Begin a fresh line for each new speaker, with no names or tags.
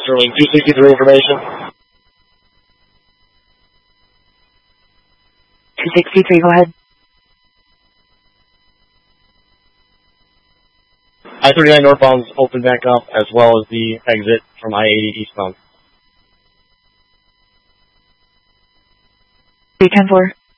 Sterling 263 information.
263, go ahead.
I-39 northbound's open back up, as well as the exit from I-80 eastbound.
310-4.